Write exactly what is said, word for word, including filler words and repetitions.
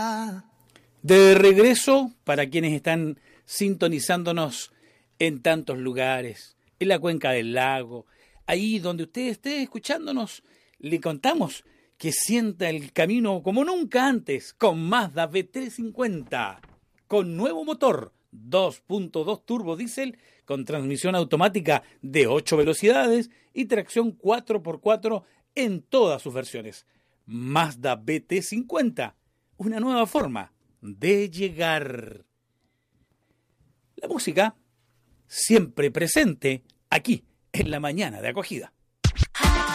De regreso, para quienes están sintonizándonos en tantos lugares, en la cuenca del lago, ahí donde usted esté escuchándonos, le contamos que sienta el camino como nunca antes con Mazda B trescientos cincuenta, con nuevo motor dos punto dos turbo diésel, con transmisión automática de ocho velocidades y tracción cuatro por cuatro en todas sus versiones. Mazda B T cincuenta, una nueva forma de llegar. La música siempre presente aquí en la mañana de acogida.